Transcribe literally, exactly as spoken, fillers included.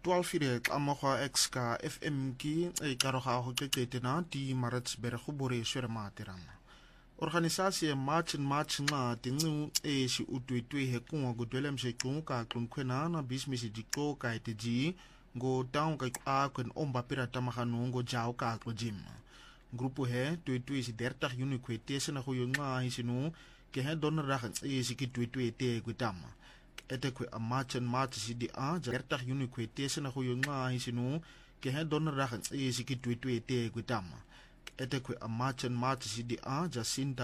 twelve ire tlamogwa exka F M ki e karoga go qeqetena di Maritzburg go bore swere materama organisasi march and march nxa tincu e shi utwetwe he kunwa kudwele mshequ ka qunkhwena na business diqo ka eteji ngo taung ka a kwen omba pira tamagano ngo jao ka qojim grupo he twetwe si dertig uniquete se na go yonxa hisinu ke he donora ga e si ki twetwe te kwetama etekwe a march and march si di a dertig uniquete se na go yonxa hisinu ke he donora ga e si ki twetwe te kwetama etekwe a march and march si di a Jacinta